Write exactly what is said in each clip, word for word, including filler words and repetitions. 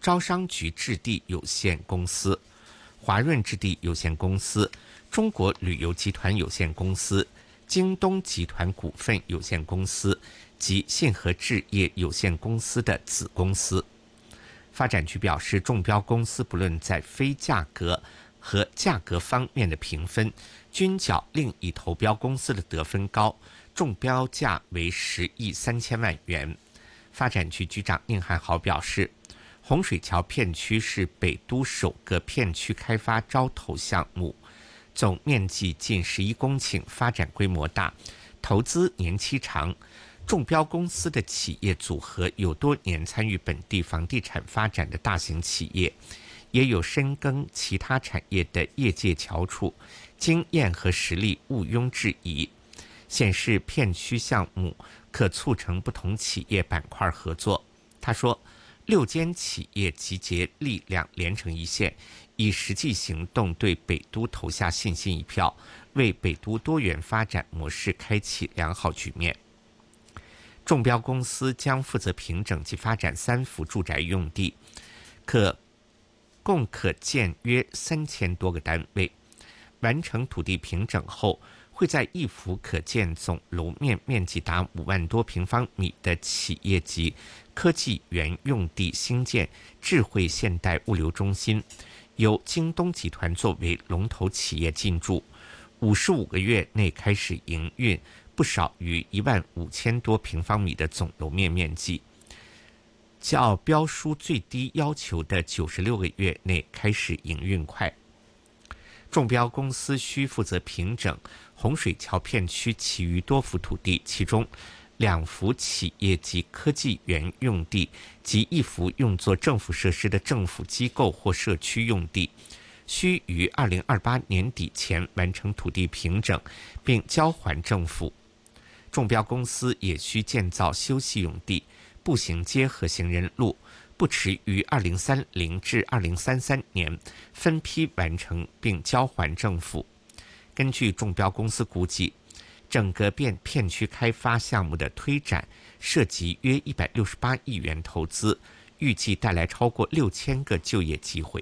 招商局置地有限公司、华润置地有限公司、中国旅游集团有限公司、京东集团股份有限公司及信和置业有限公司的子公司。发展局表示，中标公司不论在非价格和价格方面的评分，均较另一投标公司的得分高，中标价为十亿三千万元。发展局局长宁汉豪表示，洪水桥片区是北都首个片区开发招投项目，总面积近十一公顷，发展规模大，投资年期长。中标公司的企业组合有多年参与本地房地产发展的大型企业，也有深耕其他产业的业界翘楚，经验和实力毋庸置疑，显示片区项目可促成不同企业板块合作。他说，六间企业集结力量连成一线，以实际行动对北都投下信心一票，为北都多元发展模式开启良好局面。中标公司将负责平整及发展三幅住宅用地，可共可建约三千多个单位。完成土地平整后，会在一幅可建总楼面面积达五万多平方米的企业级科技园用地兴建智慧现代物流中心，由京东集团作为龙头企业进驻，五十五个月内开始营运，不少于一万五千多平方米的总楼面面积，较标书最低要求的九十六个月内开始营运快。中标公司需负责平整洪水桥片区其余多幅土地，其中两幅企业及科技园用地及一幅用作政府设施的政府机构或社区用地，需于二零二八年底前完成土地平整并交还政府。中标公司也需建造休憩用地、步行街和行人路，不迟于二零三零至二零三三年分批完成并交还政府。根据中标公司估计，整个片片区开发项目的推展涉及约一百六十八亿元投资，预计带来超过六千个就业机会。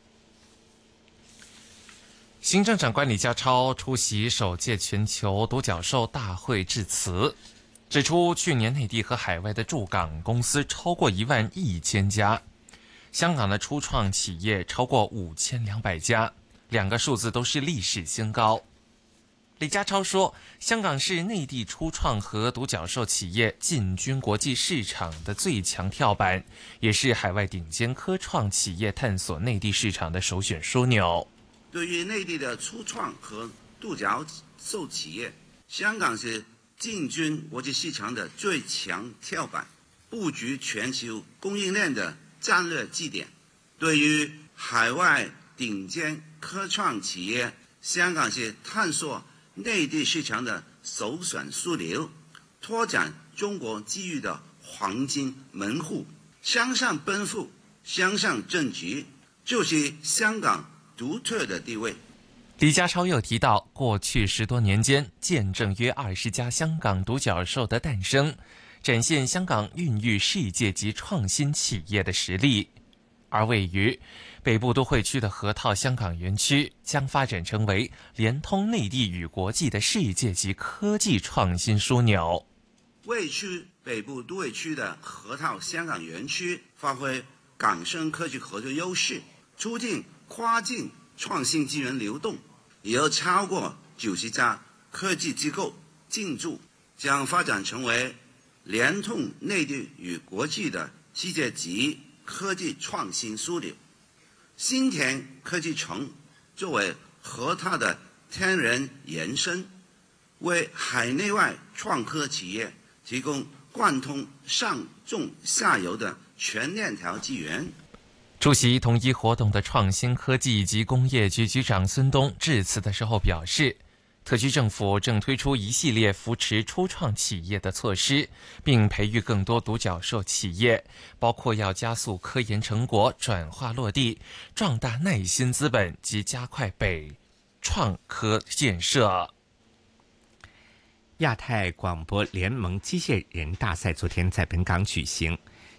行政长官李家超出席首届全球独角兽大会致辞，指出去年内地和海外的驻港公司超过一万一千家，香港的初创企业超过五千两百家，两个数字都是历史新高。李家超说，香港是内地初创和独角兽企业进军国际市场的最强跳板，也是海外顶尖科创企业探索内地市场的首选枢纽。 对于内地的初创和独角兽企业，香港是进军国际市场的最强跳板，布局全球供应链的战略基点。对于海外顶尖科创企业，香港是探索内地市场的首选枢纽，拓展中国机遇的黄金门户。向上奔赴，向上正局，就是香港独特的地位。 李家超又提到，过去十多年间，见证约二十家香港独角兽的诞生，展现香港孕育世界级创新企业的实力。而位于北部都会区的河套香港园区将发展成为连通内地与国际的世界级科技创新枢纽。 位于北部都会区的河套香港园区发挥港深科技合作优势，促进跨境创新资源流动，也有超过九十家科技机构进驻，将发展成为连通内地与国际的世界级科技创新枢纽。新田科技城作为河套的天然延伸，为海内外创科企业提供贯通上中下游的全链条资源。 出席同一活动的创新科技及工业局局长孙东致辞的时候表示，特区政府正推出一系列扶持初创企业的措施，并培育更多独角兽企业，包括要加速科研成果转化落地，壮大耐心资本及加快北创科建设。 亚太广播联盟机械人大赛昨天在本港举行，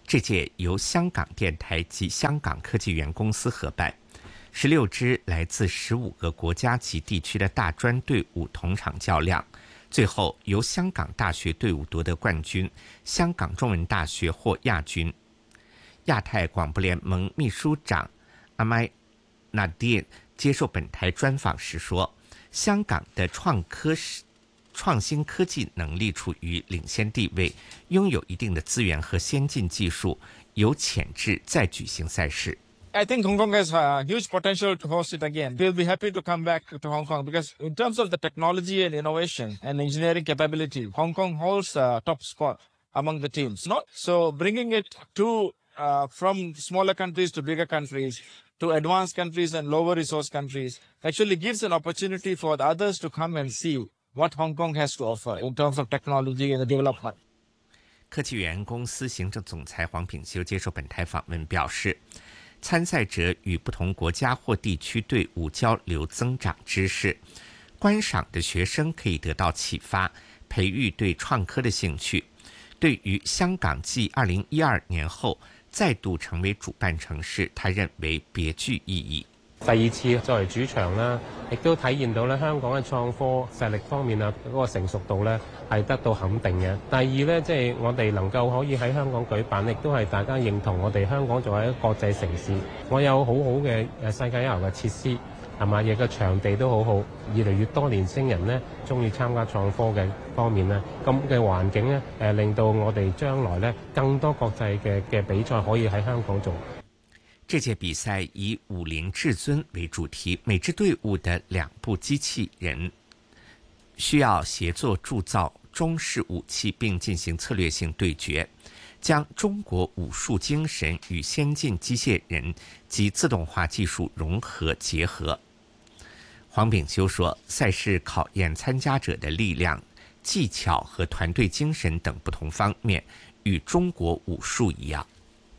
这届由香港电台及香港科技园公司合办，十六支来自十五个国家及地区的大专队伍同场较量，最后由香港大学队伍夺得冠军，香港中文大学获亚军。亚太广播联盟秘书长阿麦纳迪接受本台专访时说，香港的创科创新科技能力处于领先地位，拥有一定的资源和先进技术，有潜质再举行赛事。 I think Hong Kong has a huge potential to host it again. We'll be happy to come back to Hong Kong because in terms of the technology and innovation and engineering capability, Hong Kong holds a top spot among the teams. Not so bringing it to uh, from smaller countries to bigger countries, to advanced countries and lower resource countries, actually gives an opportunity for the others to come and see what Hong Kong has to offer in terms of technology and development. 科技园公司行政总裁黄炳修接受本台访问表示，参赛者与不同国家或地区队伍交流增长知识，观赏的学生可以得到启发，培育对创科的兴趣。对于香港继二零一二年后再度成為主辦城市，他認為別具意義。 第二次作為主場啦，亦都體現到咧香港嘅創科實力方面啊，嗰個成熟度咧係得到肯定嘅。第二咧，即係我哋能夠可以喺香港舉辦，亦都係大家認同我哋香港作為一個國際城市，我有好好嘅誒世界一流嘅設施，係嘛，亦個場地都好好，越嚟越多年輕人咧中意參加創科嘅方面咧，咁嘅環境咧誒令到我哋將來咧更多國際嘅嘅比賽可以喺香港做。 这届比赛以武林至尊为主题，每支队伍的两部机器人需要协作铸造中式武器，并进行策略性对决，将中国武术精神与先进机械人及自动化技术融合结合。黄炳修说，赛事考验参加者的力量、技巧和团队精神等不同方面，与中国武术一样。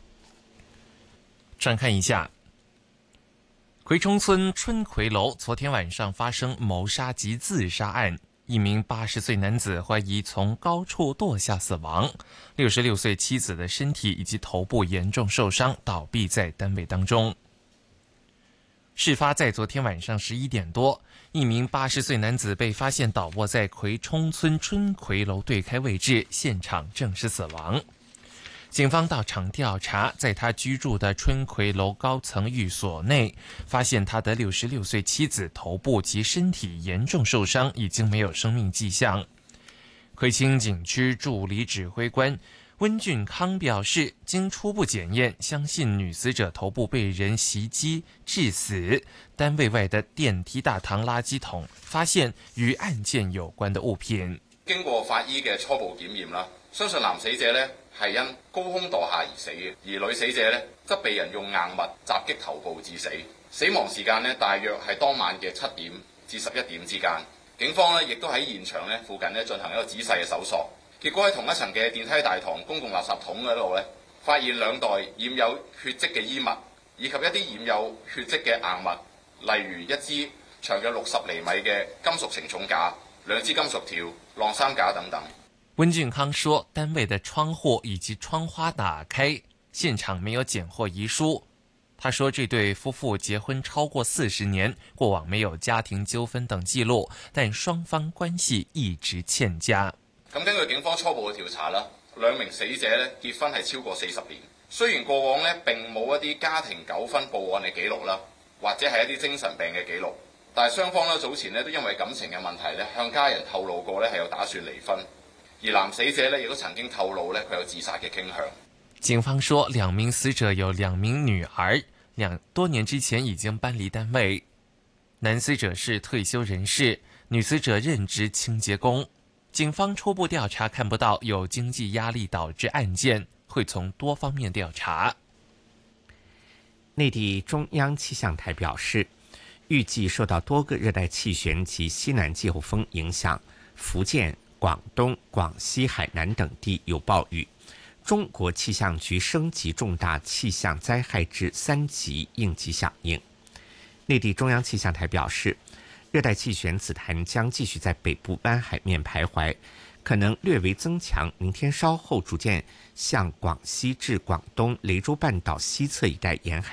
转看一下，葵涌村春葵楼昨天晚上发生谋杀及自杀案，一名八十岁男子怀疑从高处堕下死亡，六十六岁妻子的身体以及头部严重受伤，倒闭在单位当中。事发在昨天晚上十一点多，一名八十岁男子被发现倒卧在葵涌村春葵楼对开位置，现场证实死亡。警方到场调查，在他居住的春葵楼高层寓所内，发现他的六十六岁妻子头部及身体严重受伤，已经没有生命迹象。葵青警区助理指挥官温俊康表示，经初步检验，相信女死者头部被人袭击致死。单位外的電梯大堂垃圾桶發現與案件有關的物品。 經過法醫嘅初步檢驗啦，相信男死者呢係因高空墮下而死嘅，而女死者呢則被人用硬物襲擊頭部致死。死亡時間呢大約係當晚嘅七點至十一點之間。警方呢亦都喺現場呢附近呢進行一個仔細嘅搜索，結果喺同一層嘅電梯大堂公共垃圾桶嗰度呢，發現兩袋染有血跡嘅衣物，以及一啲染有血跡嘅硬物。例如一支長約六十厘米嘅金屬承重架、兩支金屬條、晾衫架等等。 温俊康說，單位的窗戶以及窗花打開，現場沒有檢獲遺書。他說，這對夫婦結婚超過四十年，過往沒有家庭糾紛等記錄，但雙方關係一直欠佳。 咁根據警方初步嘅調查啦，兩名死者咧結婚係超過四十年，雖然過往咧並冇一啲家庭糾紛報案嘅記錄啦，或者係一啲精神病嘅記錄，但係雙方咧早前咧都因為感情嘅問題咧向家人透露過咧係有打算離婚，而男死者咧亦都曾經透露咧佢有自殺嘅傾向。 警方說，兩名死者有兩名女兒，兩多年之前已經搬離單位。男死者是退休人士，女死者任職清潔工。警方初步調查看不到有經濟壓力導致案件，會從多方面調查。 內地中央氣象台表示，預計受到多個熱帶氣旋及西南季候風影響，福建、廣東、廣西、海南等地有暴雨。中國氣象局升級重大氣象災害至三級應急響應。內地中央氣象台表示，熱帶氣旋紫檀將繼續在北部灣海面徘徊， 可能略为增强，明天稍后逐渐向广西至广东雷州半岛西侧一带沿海